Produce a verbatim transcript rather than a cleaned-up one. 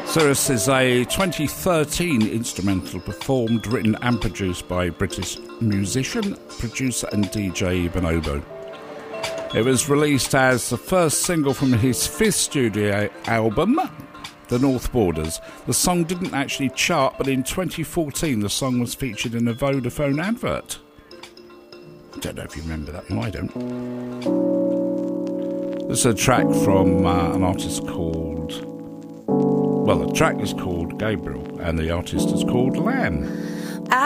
Cirrus is a twenty thirteen instrumental performed, written and produced by British musician, producer and D J Bonobo. It was released as the first single from his fifth studio album, The North Borders. The song didn't actually chart, but in twenty fourteen the song was featured in a Vodafone advert. I don't know if you remember that, no I don't. This is a track from uh, an artist called... Well, the track is called Gabriel, and the artist is called Lamb.